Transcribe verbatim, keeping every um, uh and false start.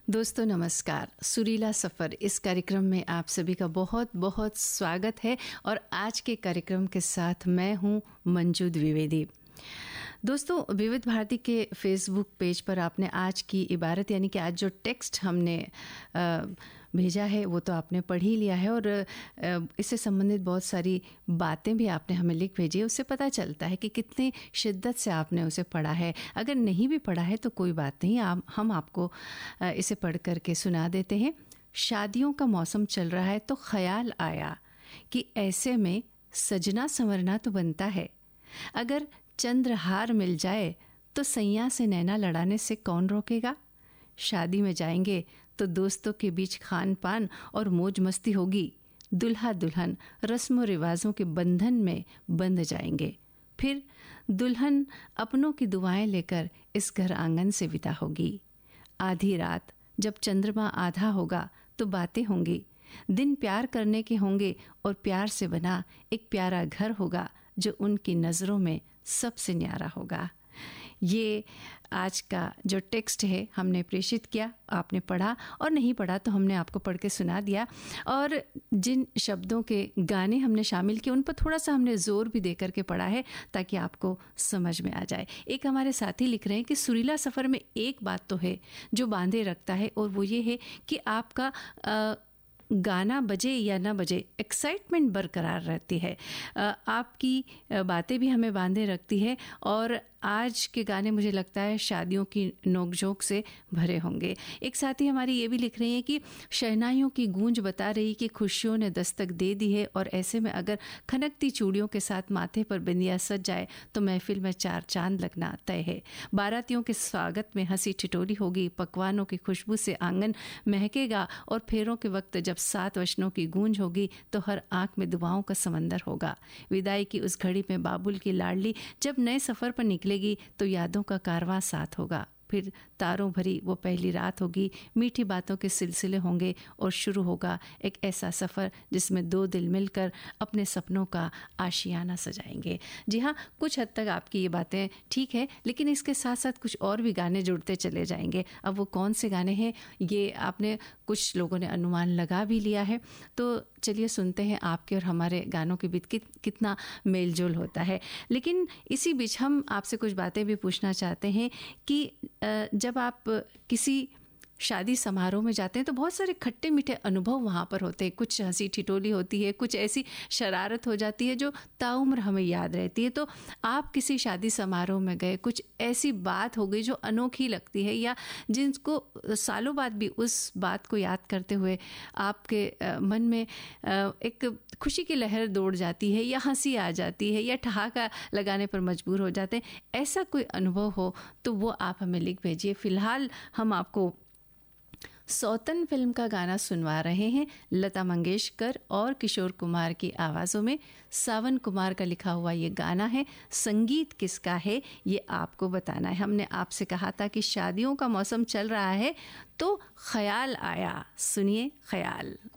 दोस्तों नमस्कार। सुरीला सफ़र इस कार्यक्रम में आप सभी का बहुत बहुत स्वागत है और आज के कार्यक्रम के साथ मैं हूं मंजू द्विवेदी। दोस्तों, विविध भारती के फेसबुक पेज पर आपने आज की इबारत यानी कि आज जो टेक्स्ट हमने आ, भेजा है वो तो आपने पढ़ ही लिया है और इससे संबंधित बहुत सारी बातें भी आपने हमें लिख भेजी है। उससे पता चलता है कि कितने शिद्दत से आपने उसे पढ़ा है। अगर नहीं भी पढ़ा है तो कोई बात नहीं, आप हम आपको इसे पढ़ करके सुना देते हैं। शादियों का मौसम चल रहा है तो ख्याल आया कि ऐसे में सजना संवरना तो बनता है। अगर चंद्रहार मिल जाए तो सैया से नैना लड़ाने से कौन रोकेगा। शादी में जाएंगे तो दोस्तों के बीच खान पान और मौज मस्ती होगी। दुल्हा दुल्हन रस्म रिवाजों के बंधन में बंध जाएंगे। फिर दुल्हन अपनों की दुआएं लेकर इस घर आंगन से विदा होगी। आधी रात जब चंद्रमा आधा होगा तो बातें होंगी। दिन प्यार करने के होंगे और प्यार से बना एक प्यारा घर होगा जो उनकी नज़रों में सबसे न्यारा होगा। ये आज का जो टेक्स्ट है हमने प्रेषित किया, आपने पढ़ा और नहीं पढ़ा तो हमने आपको पढ़ के सुना दिया। और जिन शब्दों के गाने हमने शामिल किए उन पर थोड़ा सा हमने ज़ोर भी दे करके पढ़ा है ताकि आपको समझ में आ जाए। एक हमारे साथी लिख रहे हैं कि सुरीला सफ़र में एक बात तो है जो बांधे रखता है और वो ये है कि आपका आ, गाना बजे या ना बजे एक्साइटमेंट बरकरार रहती है। आपकी बातें भी हमें बांधे रखती है और आज के गाने मुझे लगता है शादियों की नोकझोंक से भरे होंगे। एक साथी हमारी ये भी लिख रही है कि शहनाइयों की गूंज बता रही कि खुशियों ने दस्तक दे दी है और ऐसे में अगर खनकती चूड़ियों के साथ माथे पर बिंदिया सज जाए तो महफिल में चार चांद लगना तय है। बारातियों के स्वागत में हंसी ठिठोली होगी, पकवानों की खुशबू से आंगन महकेगा और फेरों के वक्त जब सात वचनों की गूंज होगी तो हर आंख में दुआओं का समंदर होगा। विदाई की उस घड़ी में बाबुल की लाडली जब नए सफ़र पर निकलेगी तो यादों का कारवां साथ होगा। फिर तारों भरी वो पहली रात होगी, मीठी बातों के सिलसिले होंगे और शुरू होगा एक ऐसा सफ़र जिसमें दो दिल मिलकर अपने सपनों का आशियाना सजाएंगे। जी हाँ, कुछ हद तक आपकी ये बातें ठीक है, लेकिन इसके साथ साथ कुछ और भी गाने जुड़ते चले जाएंगे। अब वो कौन से गाने हैं ये आपने कुछ लोगों ने अनुमान लगा भी लिया है, तो चलिए सुनते हैं आपके और हमारे गानों के बीच कित, कितना मेल जोल होता है। लेकिन इसी बीच हम आपसे कुछ बातें भी पूछना चाहते हैं कि जब आप किसी शादी समारोह में जाते हैं तो बहुत सारे खट्टे मीठे अनुभव वहाँ पर होते हैं। कुछ हंसी ठिठोली होती है, कुछ ऐसी शरारत हो जाती है जो ताउम्र हमें याद रहती है। तो आप किसी शादी समारोह में गए, कुछ ऐसी बात हो गई जो अनोखी लगती है या जिनको सालों बाद भी उस बात को याद करते हुए आपके मन में एक खुशी की लहर दौड़ जाती है या हंसी आ जाती है या ठहाका लगाने पर मजबूर हो जाते हैं, ऐसा कोई अनुभव हो तो वो आप हमें लिख भेजिए। फ़िलहाल हम आपको सौतन फिल्म का गाना सुनवा रहे हैं। लता मंगेशकर और किशोर कुमार की आवाज़ों में सावन कुमार का लिखा हुआ ये गाना है। संगीत किसका है ये आपको बताना है। हमने आपसे कहा था कि शादियों का मौसम चल रहा है तो ख्याल आया, सुनिए ख्याल।